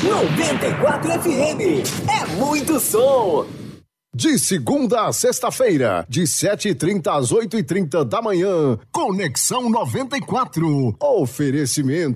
94 FM. É muito som. De segunda a sexta-feira, de 7h30 às 8h30 da manhã, Conexão 94. Oferecimento